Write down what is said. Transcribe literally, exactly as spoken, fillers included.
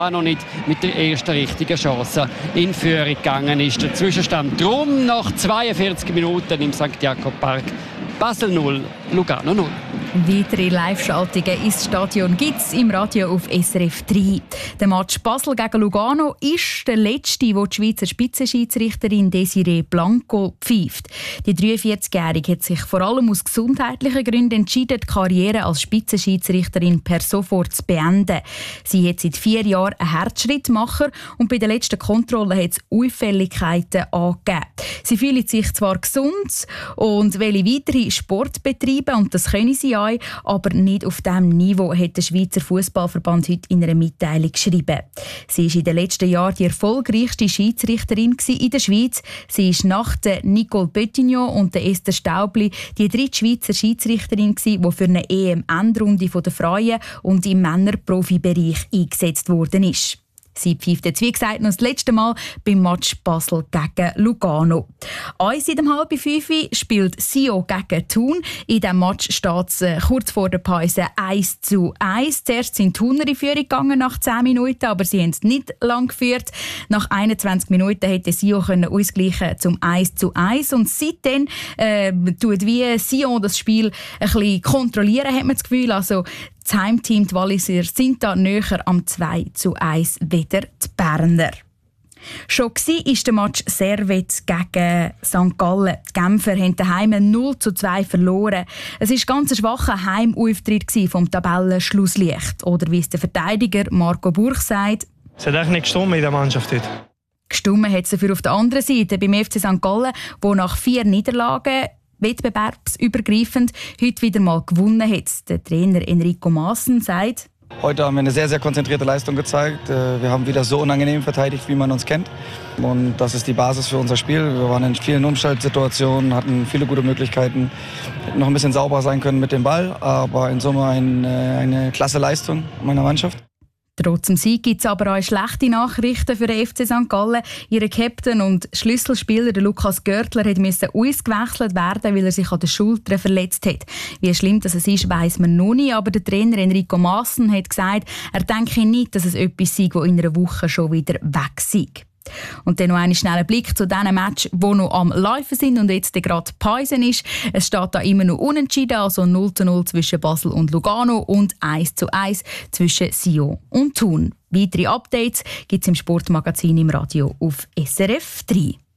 noch nicht mit der ersten richtigen Chance in Führung gegangen ist. Der Zwischenstand drum nach zweiundvierzig Minuten im Sankt Jakob Park. Basel null, Lugano null. Weitere Live-Schaltungen ins Stadion gibt es im Radio auf S R F drei. Der Match Basel gegen Lugano ist der letzte, wo die Schweizer Spitzenschiedsrichterin Desiree Blanco pfeift. Die dreiundvierzigjährige hat sich vor allem aus gesundheitlichen Gründen entschieden, die Karriere als Spitzenschiedsrichterin per sofort zu beenden. Sie hat seit vier Jahren einen Herzschrittmacher und bei der letzten Kontrolle hat es Auffälligkeiten angegeben. Sie fühlt sich zwar gesund und will weitere Sport betreiben, und das können sie auch, aber nicht auf diesem Niveau, hat der Schweizer Fußballverband heute in einer Mitteilung geschrieben. Sie war in den letzten Jahren die erfolgreichste Schiedsrichterin in der Schweiz. Sie ist nach der Nicole Pettignon und der Esther Staubli die dritte Schweizer Schiedsrichterin, die für eine E M-Endrunde der Frauen und im Männerprofibereich eingesetzt worden ist. Sie pfeift jetzt, wie gesagt, noch das letzte Mal beim Match Basel gegen Lugano. Eins in dem halb fünf spielt Sio gegen Thun. In diesem Match steht es äh, kurz vor der Pause eins zu eins. Zuerst sind die Thuner in Führung gegangen nach zehn Minuten, aber sie haben es nicht lang geführt. Nach einundzwanzig Minuten hätte Sio können ausgleichen zum eins zu eins. Und seitdem äh, tut wie Sion das Spiel ein bisschen kontrollieren, hat man das Gefühl. Also das Heimteam, die Walliser, sind da näher am zwei zu eins wieder die Berner. Schon war der Match Servette gegen Sankt Gallen. Die Genfer haben daheim null zu zwei verloren. Es war ganz ein schwacher Heimauftritt vom Tabellenschlusslicht. Oder wie es der Verteidiger Marco Burch sagt: Es hat echt nicht gestimmt in der Mannschaft heute. Gestimmt hat es dafür auf der anderen Seite beim F C Sankt Gallen, wo nach vier Niederlagen wettbewerbsübergreifend heute wieder mal gewonnen hat. Der Trainer Enrico Maassen sagt: Heute haben wir eine sehr, sehr konzentrierte Leistung gezeigt. Wir haben wieder so unangenehm verteidigt, wie man uns kennt. Und das ist die Basis für unser Spiel. Wir waren in vielen Umschaltsituationen, hatten viele gute Möglichkeiten, hätten noch ein bisschen sauberer sein können mit dem Ball. Aber in Summe eine, eine klasse Leistung meiner Mannschaft. Trotz dem Sieg gibt es aber auch schlechte Nachrichten für den F C Sankt Gallen. Ihr Captain und Schlüsselspieler der Lukas Görtler musste ausgewechselt werden, weil er sich an der Schulter verletzt hat. Wie schlimm das ist, weiss man noch nicht, aber der Trainer Enrico Maassen hat gesagt, er denke nicht, dass es etwas sei, das in einer Woche schon wieder weg sei. Und dann noch einen schnellen Blick zu diesen Match, die noch am Laufen sind und jetzt gerade Pause ist. Es steht da immer noch unentschieden, also null zu null zwischen Basel und Lugano und eins zu eins zwischen Sion und Thun. Weitere Updates gibt es im Sportmagazin im Radio auf S R F drei.